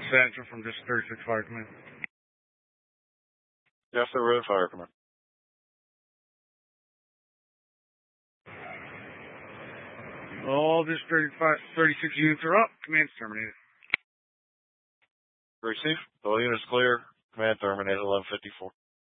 Central from District 36 Fire Command. Jasper Road Fire Command. All District 36 units are up. Command's terminated. Receive. All units clear. Command terminated 1154.